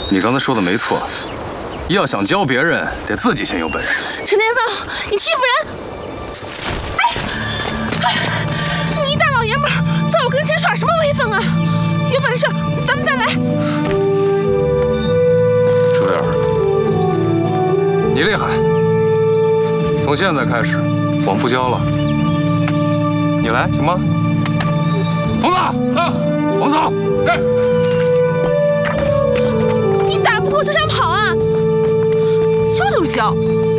你刚才说的没错，要想教别人，得自己先有本事。 陈天凤，你欺负人！你一大老爷们儿，在我跟前耍什么威风啊？有本事咱们再来！ 舒燕，你厉害。从现在开始，我们不教了，你来行吗？冯子，冯子，哎， 你打不过就想跑啊？教就教。